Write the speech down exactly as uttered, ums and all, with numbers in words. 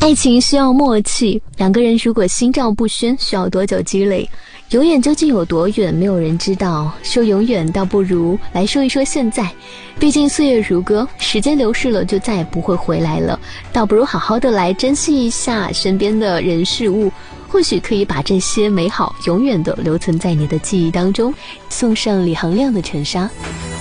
爱情需要默契，两个人如果心照不宣，需要多久积累？永远究竟有多远，没有人知道。说永远倒不如来说一说现在，毕竟岁月如歌，时间流逝了就再也不会回来了，倒不如好好的来珍惜一下身边的人事物，或许可以把这些美好永远的留存在你的记忆当中。送上李行亮的《沉沙》。